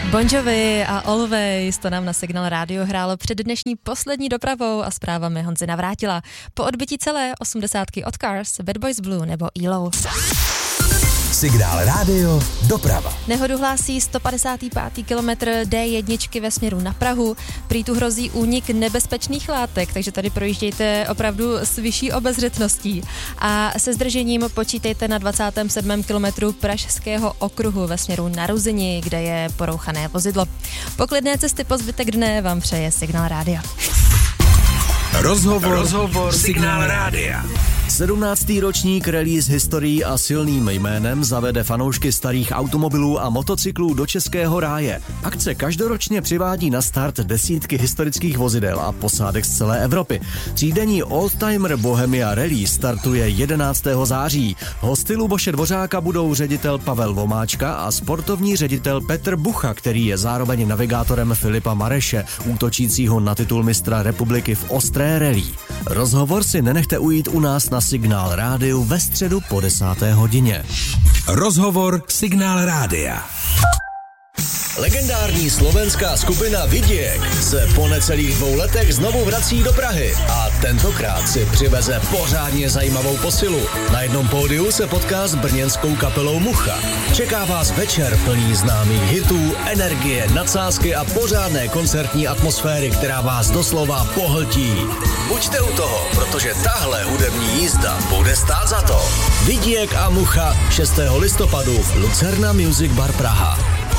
Bon Jovi a Always, to nám na Signál Rádio hrálo před dnešní poslední dopravou a zprávami Honzy Navrátila. Po odbytí celé 80 od Cars, Bad Boys Blue nebo ELO. Signál Rádio, doprava. Nehodu hlásí 155. kilometr D1 ve směru na Prahu. Prý tu hrozí únik nebezpečných látek, takže tady projíždějte opravdu s vyšší obezřetností. A se zdržením počítejte na 27. kilometru Pražského okruhu ve směru na Ruzini, kde je porouchané vozidlo. Poklidné cesty po zbytek dne vám přeje Signál Rádia. Rozhovor Signál Rádia. 17. ročník rally s historií a silným jménem zavede fanoušky starých automobilů a motocyklů do českého ráje. Akce každoročně přivádí na start desítky historických vozidel a posádek z celé Evropy. Třídenní Oldtimer Bohemia Rally startuje 11. září. Hosty Luboše Dvořáka budou ředitel Pavel Vomáčka a sportovní ředitel Petr Bucha, který je zároveň navigátorem Filipa Mareše, útočícího na titul mistra republiky v ostré rally. Rozhovor si nenechte ujít u nás na Signál Rádiu ve středu po 10. hodině. Rozhovor Signál Rádia. Legendární slovenská skupina Vidiek se po necelých 2 letech znovu vrací do Prahy a tentokrát si přiveze pořádně zajímavou posilu. Na jednom pódiu se potká s brněnskou kapelou Mucha. Čeká vás večer plný známých hitů, energie, nadsázky a pořádné koncertní atmosféry, která vás doslova pohltí. Buďte u toho, protože tahle hudební jízda bude stát za to. Vidiek a Mucha 6. listopadu Lucerna Music Bar Praha.